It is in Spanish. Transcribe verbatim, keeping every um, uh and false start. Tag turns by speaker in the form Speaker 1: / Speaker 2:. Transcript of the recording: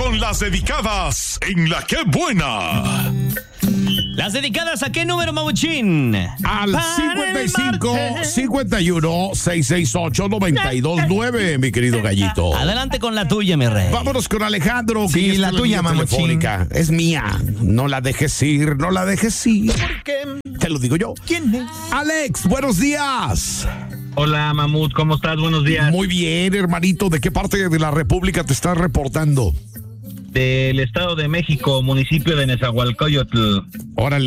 Speaker 1: con las dedicadas en La Que Buena.
Speaker 2: Las dedicadas ¿a qué número, Mamuchín?
Speaker 3: Al cincuenta y cinco, cincuenta y uno, seiscientos sesenta y ocho, noventa y dos nueve, mi querido Gallito.
Speaker 2: Adelante con la tuya, mi rey.
Speaker 3: Vámonos con Alejandro.
Speaker 4: Sí,
Speaker 3: que
Speaker 4: la tuya, Mamuchín.
Speaker 3: Es mía. No la dejes ir, no la dejes ir.
Speaker 4: ¿Por qué?
Speaker 3: Te lo digo yo.
Speaker 4: ¿Quién es?
Speaker 3: Alex, buenos días.
Speaker 5: Hola, Mamut, ¿cómo estás? Buenos días.
Speaker 3: Muy bien, hermanito. ¿De qué parte de la República te estás reportando?
Speaker 5: Del Estado de México, municipio de Nezahualcóyotl.
Speaker 3: Órale.